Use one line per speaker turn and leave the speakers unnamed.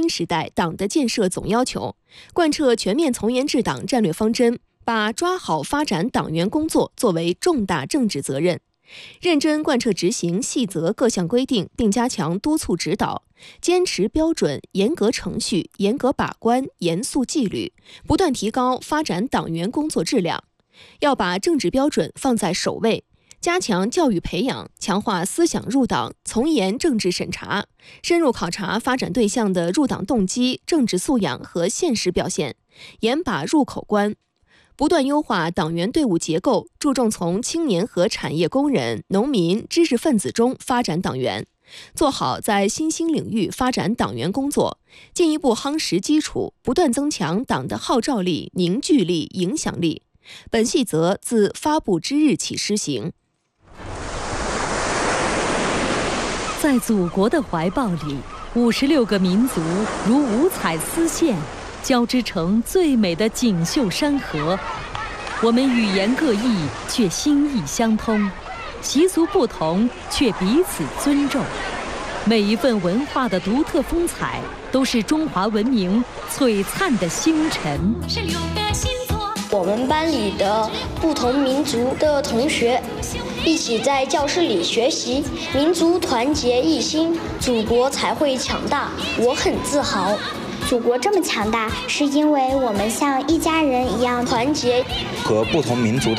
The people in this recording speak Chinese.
新时代党的建设总要求，贯彻全面从严治党战略方针，把抓好发展党员工作作为重大政治责任，认真贯彻执行细则各项规定，并加强督促指导，坚持标准、严格程序、严格把关、严肃纪律，不断提高发展党员工作质量。要把政治标准放在首位，加强教育培养，强化思想入党，从严政治审查，深入考察发展对象的入党动机、政治素养和现实表现，严把入口关。不断优化党员队伍结构，注重从青年和产业工人、农民、知识分子中发展党员，做好在新兴领域发展党员工作，进一步夯实基础，不断增强党的号召力、凝聚力、影响力。本细则自发布之日起施行。
在祖国的怀抱里，56个民族如五彩丝线，交织成最美的锦绣山河。我们语言各异，却心意相通；习俗不同，却彼此尊重。每一份文化的独特风采，都是中华文明璀璨的星辰。
我们班里的不同民族的同学一起在教室里学习，民族团结一心，祖国才会强大。我很自豪。
祖国这么强大，是因为我们像一家人一样团结。
和不同民族